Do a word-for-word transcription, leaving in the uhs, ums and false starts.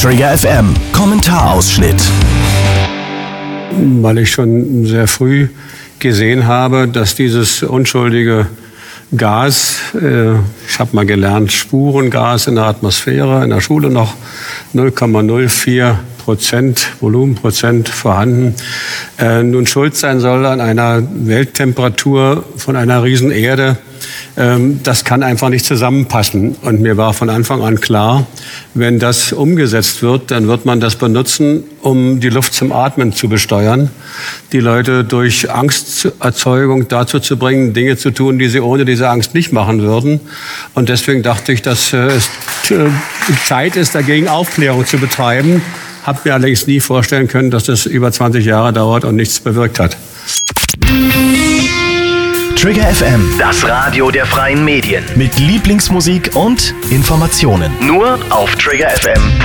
Trigger F M Kommentarausschnitt. Weil ich schon sehr früh gesehen habe, dass dieses unschuldige Gas, äh, ich habe mal gelernt, Spurengas in der Atmosphäre, in der Schule noch null Komma null vier Prozent, Volumenprozent vorhanden, äh, nun schuld sein soll an einer Welttemperatur von einer Riesenerde. Ähm, das kann einfach nicht zusammenpassen. Und mir war von Anfang an klar, wenn das umgesetzt wird, dann wird man das benutzen, um die Luft zum Atmen zu besteuern, die Leute durch Angsterzeugung dazu zu bringen, Dinge zu tun, die sie ohne diese Angst nicht machen würden. Und deswegen dachte ich, dass äh, es äh, Zeit ist, dagegen Aufklärung zu betreiben. Hab mir allerdings nie vorstellen können, dass das über zwanzig Jahre dauert und nichts bewirkt hat. Trigger F M, Das Radio der freien Medien. mit Lieblingsmusik und Informationen. Nur auf trigger f m punkt